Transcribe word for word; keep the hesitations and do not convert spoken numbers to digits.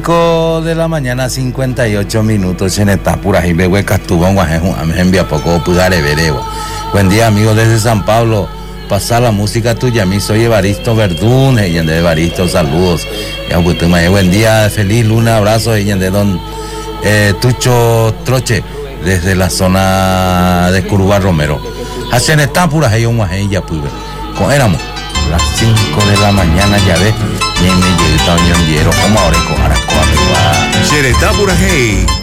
cinco de la mañana, cincuenta y ocho minutos en esta pura y bebé castubón guajejo a me envía poco pugare veregua. Buen día, amigos desde San Pablo. Pasar la música tuya, a mí soy Evaristo Verdún, y de Evaristo, saludos. Buen día, feliz luna, abrazo, y de don eh, Tucho Troche, desde la zona de Curubá Romero. Hacen esta pura y un guajejo pues con éramos las cinco de la mañana, ya ves, y me llega un diero, como ahora con Aracoa. Xeretá Purajei,